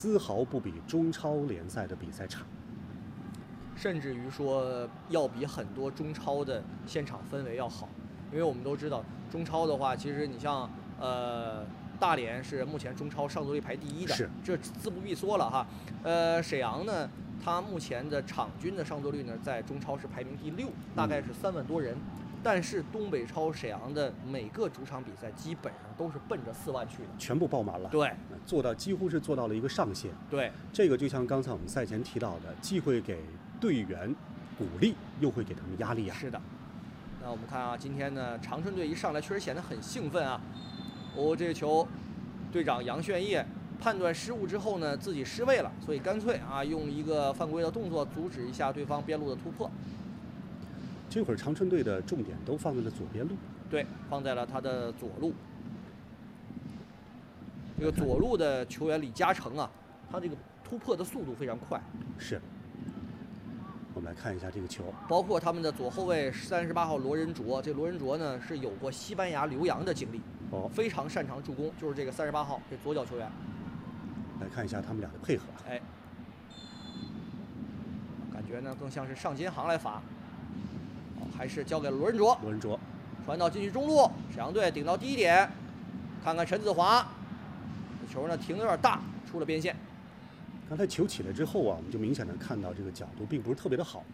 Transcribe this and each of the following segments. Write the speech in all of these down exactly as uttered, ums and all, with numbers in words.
丝毫不比中超联赛的比赛差， 甚至于说要比很多中超的现场氛围要好。因为我们都知道，中超的话，其实你像呃大连是目前中超上座率排第一的， 是这自不必说了哈。呃，沈阳呢，它目前的场均的上座率呢，在中超是排名第六，大概是三万多人。嗯但是东北超沈阳的每个主场比赛基本上都是奔着四万去的， 全部爆满了。 对， 做到几乎是做到了一个上限。 对， 这个就像刚才我们赛前提到的，既会给队员鼓励，又会给他们压力啊。 是的。那我们看啊，今天呢，长春队一上来确实显得很兴奋啊。哦，这个球，队长杨炫业判断失误之后呢，自己失位了，所以干脆啊，用一个犯规的动作阻止一下对方边路的突破。 这会儿长春队的重点都放在了左边路， 对，放在了他的左路。这个左路的球员李嘉诚啊，他这个突破的速度非常快。 是。我们来看一下这个球， 包括他们的左后卫三十八号罗仁卓，这罗仁卓呢是有过西班牙留洋的经历， 哦， 非常擅长助攻，就是这个三十八号这左脚球员。 来看一下他们俩的配合， 哎，感觉呢更像是上金行来罚。还是交给了罗仁卓， 罗仁卓传到禁区中路，沈阳队顶到第一点，看看陈子华，这球呢停的有点大，出了边线。 刚才球起来之后啊，我们就明显的看到这个角度并不是特别的好。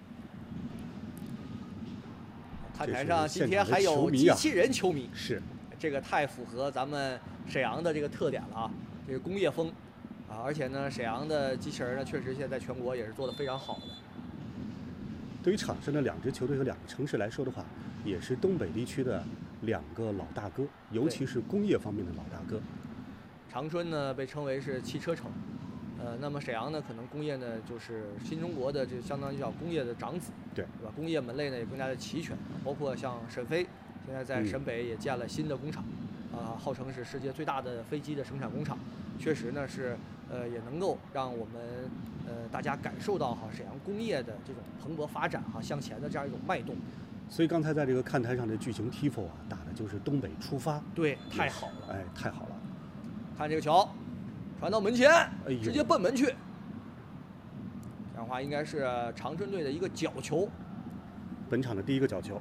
看台上今天还有机器人球迷， 是， 这个太符合咱们沈阳的这个特点了啊，这个工业风啊，而且呢，沈阳的机器人呢，确实现在全国也是做得非常好的。 对于场上的两支球队和两个城市来说的话，也是东北地区的两个老大哥，尤其是工业方面的老大哥。 长春呢被称为是汽车城，呃，那么沈阳呢可能工业呢就是新中国的这相当于叫工业的长子， 对， 对吧？工业门类呢也更加的齐全，包括像沈飞现在在沈北也建了新的工厂，啊、嗯呃，号称是世界最大的飞机的生产工厂，确实呢是呃也能够让我们。呃，大家感受到哈沈阳工业的这种蓬勃发展哈向前的这样一种脉动， 所以刚才在这个看台上的剧情 T F O 啊，打的就是东北出发， 对，太好了， 哎，太好了！ 看这个球，传到门前， 哎、 直接奔门去，这样的话应该是长春队的一个角球， 本场的第一个角球。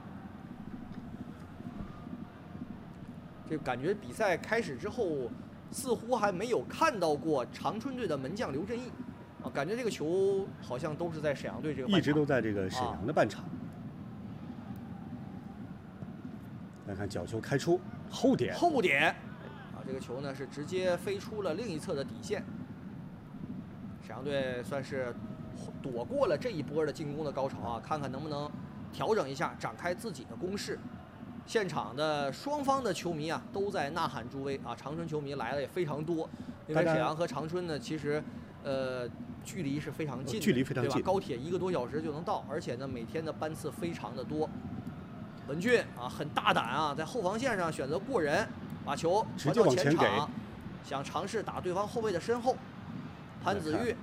这感觉比赛开始之后，似乎还没有看到过长春队的门将刘振义。啊，感觉这个球好像都是在沈阳队这个半场， 一直都在这个沈阳的半场。啊、来看角球开出后点， 后点，啊，这个球呢是直接飞出了另一侧的底线。沈阳队算是躲过了这一波的进攻的高潮啊，看看能不能调整一下，展开自己的攻势。现场的双方的球迷啊都在呐喊助威啊，长春球迷来的也非常多，因为沈阳和长春呢其实呃。距离是非常近的， 距离非常近， 对吧？高铁一个多小时就能到，而且呢，每天的班次非常的多。文俊啊，很大胆啊，在后防线上选择过人，把球传到前场，想尝试打对方后卫的身后。潘子玉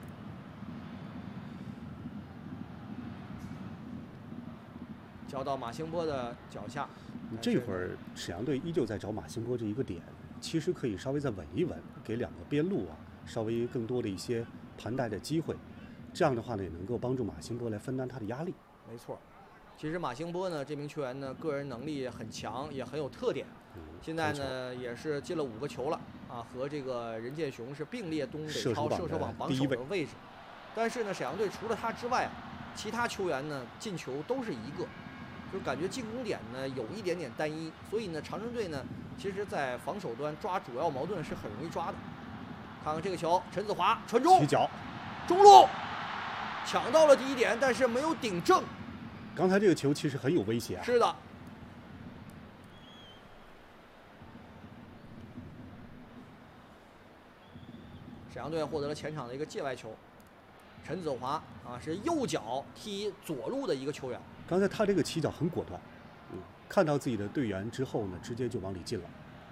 交到马兴波的脚下。 这会儿沈阳队依旧在找马兴波这一个点，其实可以稍微再稳一稳，给两个边路啊稍微更多的一些盘带的机会，这样的话呢，也能够帮助马兴波来分担他的压力。 没错，其实马兴波呢，这名球员呢，个人能力很强，也很有特点。嗯、现在呢，也是进了五个球了啊，和这个任建雄是并列东北超射手榜榜首的位置。但是呢，沈阳队除了他之外，其他球员呢进球都是一个，就感觉进攻点呢有一点点单一，所以呢，长春队呢，其实在防守端抓主要矛盾是很容易抓的。看看这个球，陈子华传中， 起脚， 中路抢到了第一点，但是没有顶正。 刚才这个球其实很有威胁啊。 是的。沈阳队获得了前场的一个界外球，陈子华啊是右脚踢左路的一个球员。 刚才他这个起脚很果断，嗯，看到自己的队员之后呢，直接就往里进了。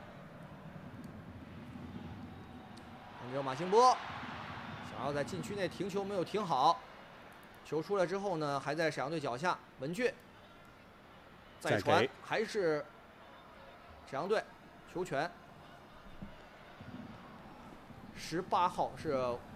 有马兴波想要在禁区内停球，没有停好，球出来之后呢，还在沈阳队脚下，文俊再传，还是沈阳队球权，十八号是